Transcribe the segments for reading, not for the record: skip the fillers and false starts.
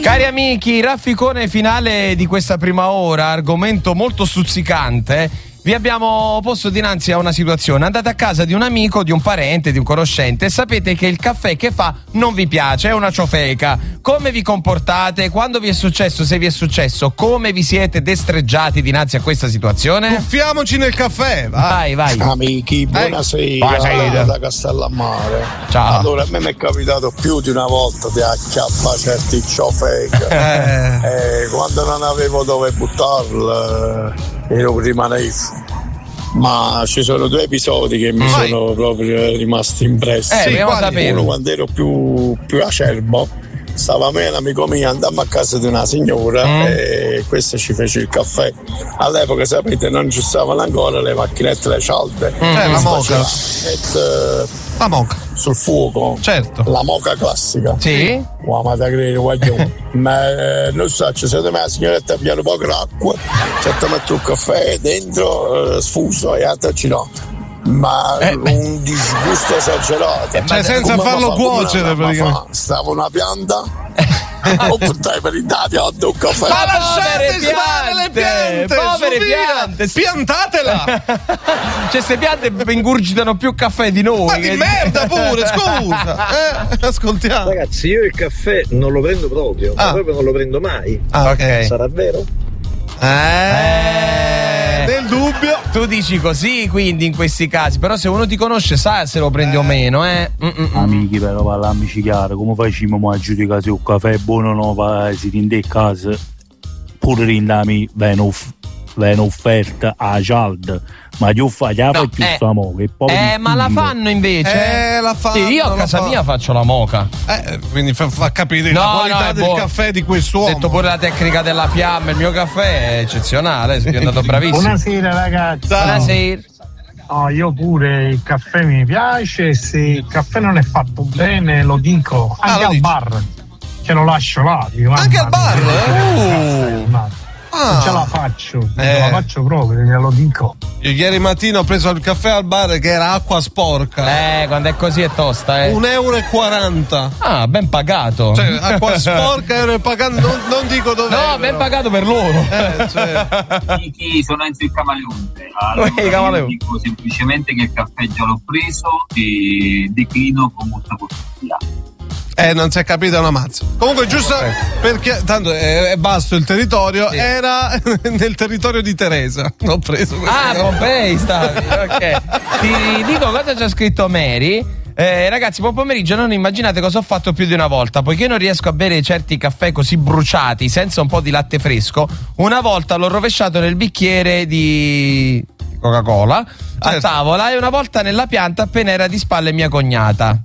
Cari amici, rafficone finale di questa prima ora, argomento molto stuzzicante. Vi abbiamo posto dinanzi a una situazione. Andate a casa di un amico, di un parente, di un conoscente e sapete che il caffè che fa non vi piace, è una ciofeca. Come vi comportate? Quando vi è successo? Se vi è successo, come vi siete destreggiati dinanzi a questa situazione? Tuffiamoci nel caffè. Vai. Amici, buonasera. Buonasera. Da Castellammare. Ciao. Allora, a me mi è capitato più di una volta di acchiappare certi ciofeca. Quando non avevo dove buttarla, ero rimanevo. Ma ci sono due episodi che mi sono proprio rimasti impressi. Uno quando ero più acerbo, stava a me un amico mio, andammo a casa di una signora e questa ci fece il caffè. All'epoca, sapete, non ci stavano ancora le macchinette, le cialde. La moca. La moca. Sul fuoco. Certo. La moca classica. Sì. Ma da credere, ma non so, secondo me la signoretta piano poco l'acqua, certo mette un caffè dentro, sfuso e altro girato. Ma un disgusto esagerato. Cioè senza farlo cuocere praticamente. Stava una pianta. O buttai per il dato un caffè. Ma lasciate stare le piante! Povere piante! Piantatela! Cioè, queste piante ingurgitano più caffè di noi. Ma di merda pure, scusa! Ascoltiamo. Ragazzi, io il caffè non lo prendo proprio, proprio non lo prendo mai. Ok. Sarà vero? Nel dubbio. Tu dici così, quindi, in questi casi. Però se uno ti conosce sa se lo prendi o meno, Amici, però parliamoci chiaro, come facciamo a giudicare se un caffè è buono o no, si rinde in casa, pure rindami viene offerta a cialda, ma io faccio più sta moca. Ma la fanno invece? La fanno. Io a casa mia faccio la moca. Quindi fa capire la qualità del caffè di quest'uomo. Ho detto pure la tecnica della fiamma, il mio caffè è eccezionale, sei andato bravissimo. Buonasera ragazzi. Buonasera. Io pure il caffè mi piace, se il caffè non è fatto bene lo dico, anche al bar, ce lo lascio là. Anche al bar? Non ce la faccio, non ce la faccio proprio, glielo dico. Io ieri mattina ho preso il caffè al bar che era acqua sporca. Quando è così è tosta, €1,40. Ah, ben pagato. Cioè, acqua sporca, euro pagato, non dico dove. No, ben pagato per loro. Sono Enzo il Camaleonte. Allora, io dico semplicemente che il caffè già l'ho preso e declino con molta cortesia. Non si è capita una mazza. Comunque, giusto perché tanto è vasto il territorio, era nel territorio di Teresa. L'ho preso. Pompei stavi. Ok. Ti dico cosa c'ha scritto Mary. Ragazzi, buon pomeriggio. Non immaginate cosa ho fatto più di una volta. Poiché non riesco a bere certi caffè così bruciati senza un po' di latte fresco, una volta l'ho rovesciato nel bicchiere di Coca-Cola a tavola e una volta nella pianta appena era di spalle mia cognata.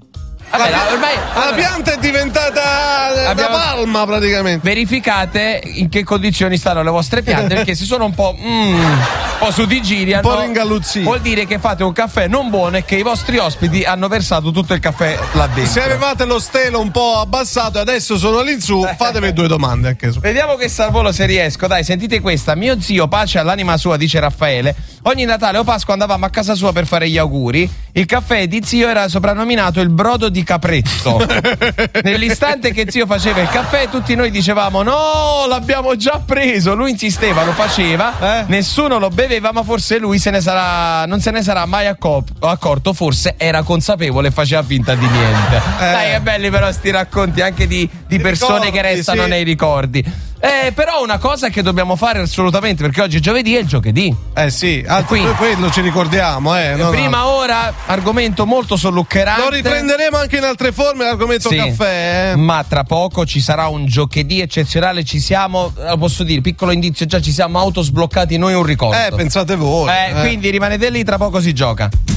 La pianta è diventata da palma praticamente. Verificate in che condizioni stanno le vostre piante, perché se sono un po' su di giri, un po' ringalluzzite, vuol dire che fate un caffè non buono e che i vostri ospiti hanno versato tutto il caffè là dentro. Se avevate lo stelo un po' abbassato e adesso sono lì in su, fatevi 2 domande anche su. Vediamo che salvolo se riesco. Dai, sentite questa. Mio zio, pace all'anima sua, dice Raffaele, ogni Natale o Pasqua andavamo a casa sua per fare gli auguri. Il caffè di zio era soprannominato il brodo di capretto. Nell'istante che zio faceva il caffè, tutti noi dicevamo no, l'abbiamo già preso. Lui insisteva, lo faceva, nessuno lo beveva, ma forse lui non se ne sarà mai accorto, forse era consapevole e faceva finta di niente. Dai, che belli però sti racconti anche di persone ricordi, che restano nei ricordi. Però una cosa che dobbiamo fare assolutamente, perché oggi è giovedì, è il giovedì. Sì, quindi quello ci ricordiamo. Prima ora, argomento molto solluccherante. Lo riprenderemo anche in altre forme, l'argomento caffè. Ma tra poco ci sarà un giovedì eccezionale. Ci siamo, posso dire, piccolo indizio, già ci siamo autosbloccati noi un ricordo. Pensate voi. Quindi rimanete lì, tra poco si gioca.